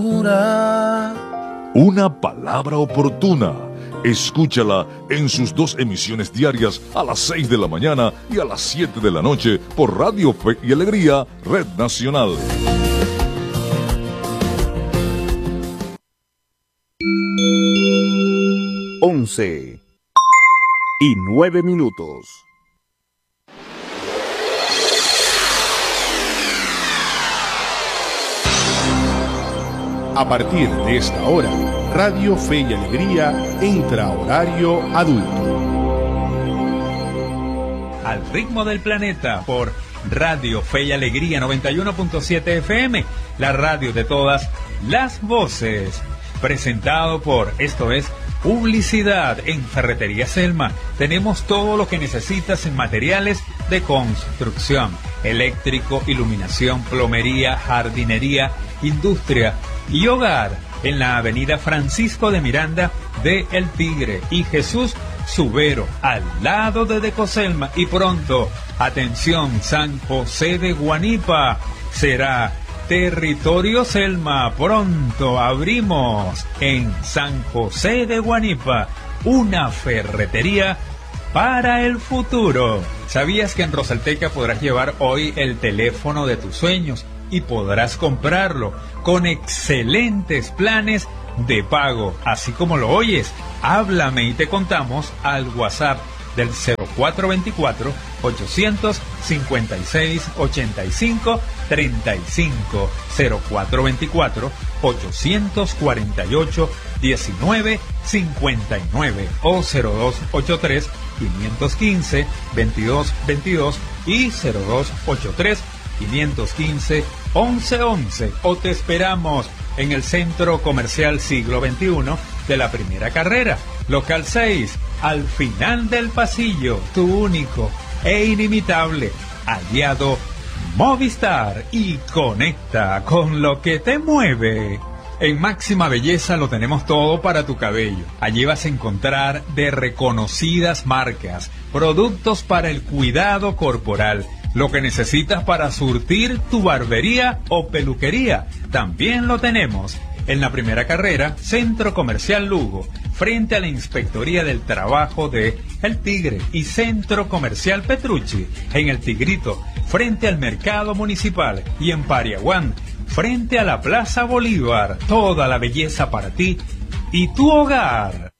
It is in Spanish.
Una palabra oportuna. Escúchala en sus 2 emisiones diarias a las 6 de la mañana y a las 7 de la noche por Radio Fe y Alegría, Red Nacional. Once y 9 minutos. A partir de esta hora, Radio Fe y Alegría entra a horario adulto. Al ritmo del planeta por Radio Fe y Alegría 91.7 FM, la radio de todas las voces. Presentado por, esto es, publicidad en Ferretería Selma. Tenemos todo lo que necesitas en materiales de construcción, eléctrico, iluminación, plomería, jardinería, industria y hogar, en la avenida Francisco de Miranda de El Tigre y Jesús Subero, al lado de Decoselma. Y pronto, atención, San José de Guanipa será Territorio Selma. Pronto abrimos en San José de Guanipa una ferretería para el futuro. ¿Sabías que en Rosalteca podrás llevar hoy el teléfono de tus sueños y podrás comprarlo con excelentes planes de pago? Así como lo oyes, háblame y te contamos al WhatsApp del 0424-856-8535, 0424-848-1959 o 0283-515-2222 y 0283-515-1111, o te esperamos en el Centro Comercial Siglo XXI de la Primera Carrera, local 6, al final del pasillo, tu único e inimitable aliado Movistar, y conecta con lo que te mueve. En Máxima Belleza lo tenemos todo para tu cabello. Allí vas a encontrar de reconocidas marcas, productos para el cuidado corporal, lo que necesitas para surtir tu barbería o peluquería. También lo tenemos en la Primera Carrera, Centro Comercial Lugo, frente a la Inspectoría del Trabajo de El Tigre, y Centro Comercial Petrucci, en El Tigrito, frente al Mercado Municipal, y en Pariaguán, frente a la Plaza Bolívar. Toda la belleza para ti y tu hogar.